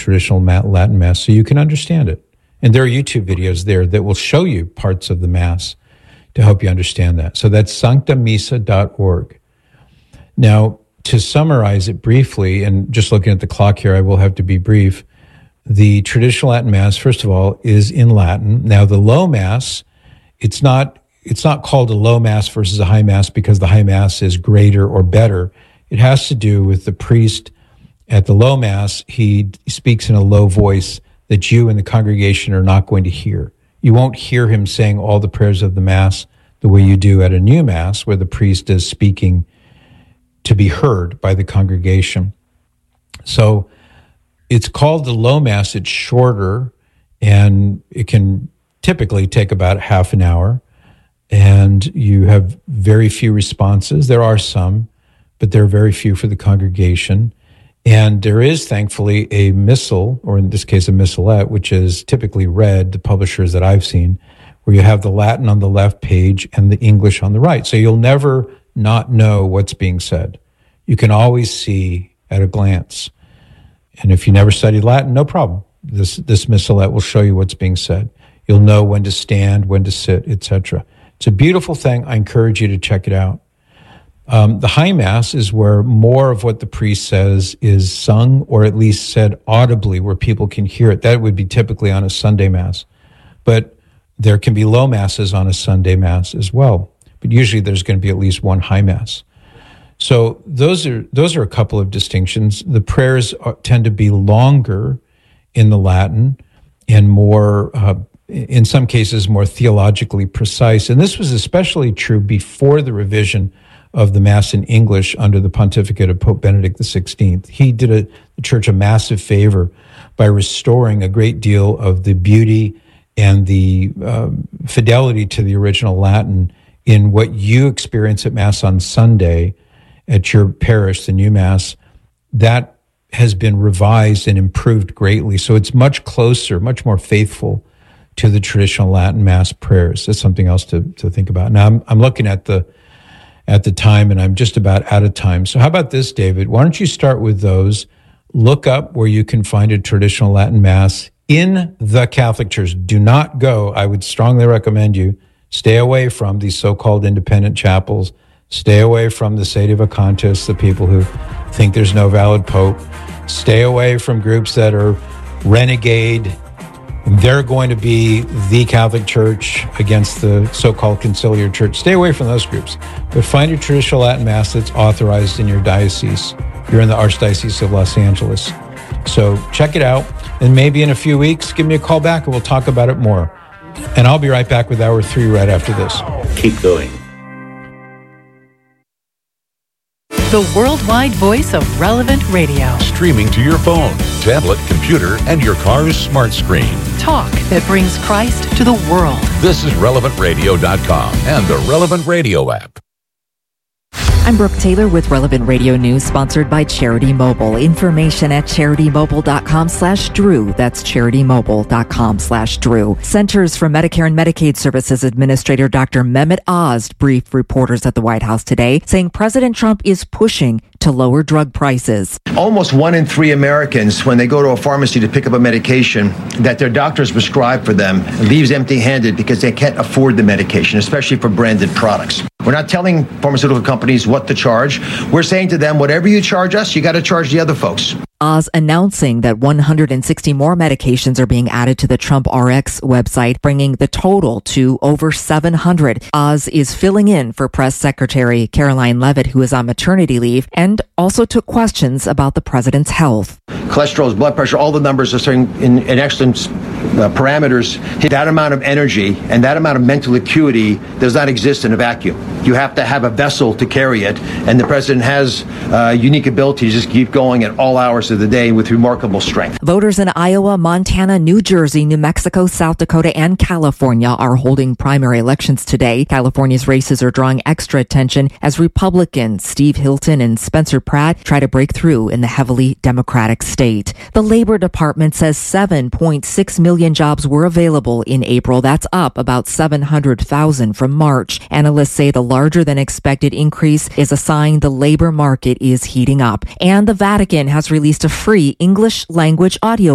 traditional Latin Mass so you can understand it. And there are YouTube videos there that will show you parts of the Mass to help you understand that. So that's sanctamisa.org. Now, to summarize it briefly, and just looking at the clock here, I will have to be brief. The traditional Latin Mass, first of all, is in Latin. Now, the low Mass, it's not called a low Mass versus a high Mass because the high Mass is greater or better. It has to do with the priest at the low Mass. He speaks in a low voice that you and the congregation are not going to hear. You won't hear him saying all the prayers of the Mass the way you do at a new Mass, where the priest is speaking to be heard by the congregation. So it's called the low Mass. It's shorter, and it can typically take about half an hour, and you have very few responses. There are some, but there are very few for the congregation. And there is, thankfully, a missal, or in this case, a missalette, which is typically read, the publishers that I've seen, where you have the Latin on the left page and the English on the right. So you'll never not know what's being said. You can always see at a glance. And if you never studied Latin, no problem. This missalette will show you what's being said. You'll know when to stand, when to sit, etc. It's a beautiful thing. I encourage you to check it out. The high Mass is where more of what the priest says is sung, or at least said audibly, where people can hear it. That would be typically on a Sunday Mass. But there can be low Masses on a Sunday Mass as well. But usually there's going to be at least one high Mass. So those are a couple of distinctions. The prayers tend to be longer in the Latin and more, in some cases, more theologically precise. And this was especially true before the revision of the Mass in English under the pontificate of Pope Benedict XVI. He did the Church a massive favor by restoring a great deal of the beauty and the fidelity to the original Latin in what you experience at Mass on Sunday at your parish, the new Mass. That has been revised and improved greatly. So it's much closer, much more faithful to the traditional Latin Mass prayers. That's something else to think about. Now, I'm looking at the time, and I'm just about out of time. So how about this, David? Why don't you start with those? Look up where you can find a traditional Latin Mass in the Catholic Church. Do not go. I would strongly recommend you stay away from these so-called independent chapels. Stay away from the sedevacantists, the people who think there's no valid pope. Stay away from groups that are renegade. They're going to be the Catholic Church against the so-called conciliar church. Stay away from those groups. But find a traditional Latin Mass that's authorized in your diocese. You're in the Archdiocese of Los Angeles. So check it out. And maybe in a few weeks, give me a call back and we'll talk about it more. And I'll be right back with Hour 3 right after this. Keep going. The worldwide voice of Relevant Radio. Streaming to your phone, tablet, computer, and your car's smart screen. Talk that brings Christ to the world. This is RelevantRadio.com and the Relevant Radio app. I'm Brooke Taylor with Relevant Radio News, sponsored by Charity Mobile. Information at CharityMobile.com/Drew. That's CharityMobile.com/Drew. Centers for Medicare and Medicaid Services Administrator Dr. Mehmet Oz briefed reporters at the White House today, saying President Trump is pushing to lower drug prices. Almost 1 in 3 Americans, when they go to a pharmacy to pick up a medication that their doctors prescribe for them, leaves empty-handed because they can't afford the medication, especially for branded products. We're not telling pharmaceutical companies what to charge. We're saying to them, whatever you charge us, you got to charge the other folks. Oz announcing that 160 more medications are being added to the Trump RX website, bringing the total to over 700. Oz is filling in for Press Secretary Caroline Leavitt, who is on maternity leave, and also took questions about the president's health. Cholesterol, blood pressure, all the numbers are starting in excellent parameters. That amount of energy and that amount of mental acuity does not exist in a vacuum. You have to have a vessel to carry it, and the president has unique ability to just keep going at all hours of the day with remarkable strength. Voters in Iowa, Montana, New Jersey, New Mexico, South Dakota, and California are holding primary elections today. California's races are drawing extra attention as Republicans Steve Hilton and Spencer Pratt try to break through in the heavily Democratic state. The Labor Department says 7.6 million jobs were available in April. That's up about 700,000 from March. Analysts say the larger than expected increase is a sign the labor market is heating up. And the Vatican has released a free English language audio